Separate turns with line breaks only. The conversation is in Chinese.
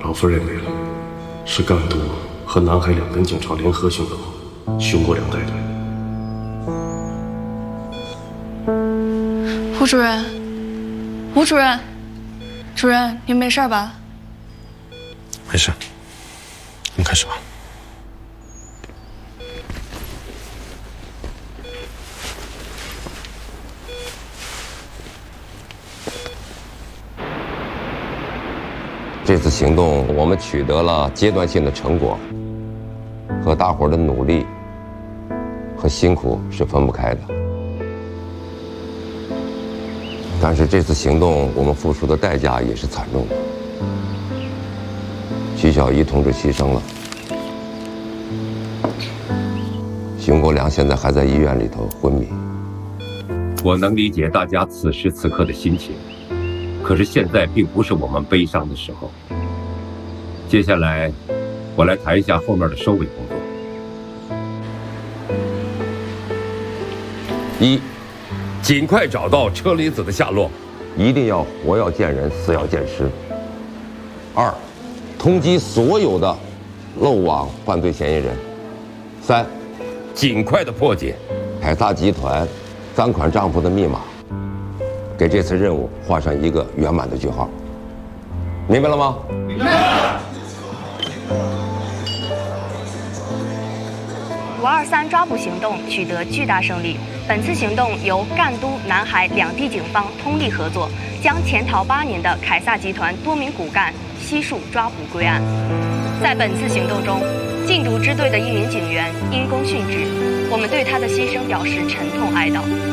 老夫认为是赣督和南海两边警察联合行动，雄国两带队。
胡主任，胡主任，主任，您没事吧？
没事，我们开始吧。
这次行动，我们取得了阶段性的成果，和大伙儿的努力和辛苦是分不开的。但是这次行动，我们付出的代价也是惨重的。徐小一同志牺牲了，熊国良现在还在医院里头昏迷。
我能理解大家此时此刻的心情。可是现在并不是我们悲伤的时候。接下来，我来谈一下后面的收尾工作。
一，尽快找到车厘子的下落，一定要活要见人，死要见尸。二，通缉所有的漏网犯罪嫌疑人。三，尽快的破解凯撒集团赃款账簿的密码。给这次任务画上一个圆满的句号，明白了吗？明白。
523抓捕行动取得巨大胜利。本次行动由赣督、南海两地警方通力合作，将潜逃8年的凯撒集团多名骨干悉数抓捕归案。在本次行动中，禁毒支队的一名警员因公殉职，我们对他的牺牲表示沉痛哀悼。